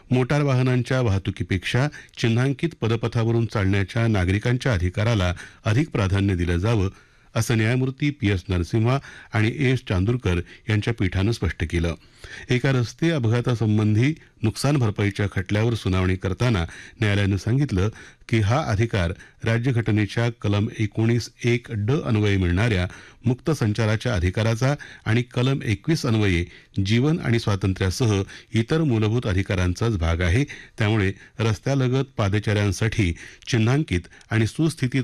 Motor वाहनांच्या वाहतुकीपेक्षा चिन्हांकित पदपथावरून चालण्याच्या नागरिकांच्या अधिकाराला अधिक प्राधान्य दिलं जावं असं न्यायमूर्ती पी.एस. नरसिम्हा आणि ए.एस. चांदूरकर यांच्या पीठानं स्पष्ट केलं. एका रस्ते अपघातासंबंधी नुकसान भरपाईच्या खटल्यावर सुनावणी करताना न्यायालयानं सांगितलं की हा अधिकार राज्यघटनेच्या कलम 19(1) अन्वये मिळणाऱ्या मुक्त संचाराच्या अधिकाराचा आणि कलम 21 अन्वये जीवन आणि स्वातंत्र्यासह इतर मूलभूत अधिकारांचाच भाग आहे. त्यामुळे रस्त्यालगत पादचाऱ्यांसाठी चिन्हांकित आणि सुस्थितीत